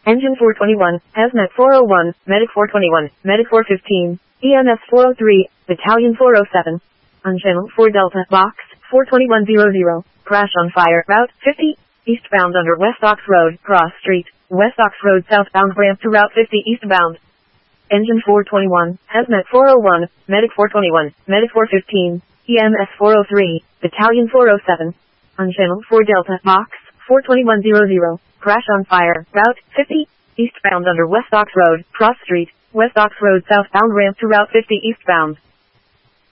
Engine 421, Hazmat 401, Medic 421, Medic 415, EMS 403, Battalion 407. On Channel 4 Delta, Box 42100, crash on fire, Route 50, eastbound under West Ox Road, Cross Street, West Ox Road southbound ramp to Route 50 eastbound. Engine 421, Hazmat 401, Medic 421, Medic 415, EMS 403, Battalion 407. On Channel 4 Delta, Box 42100, crash on fire, Route 50, eastbound under West Ox Road, Cross Street, West Ox Road southbound ramp to Route 50 eastbound.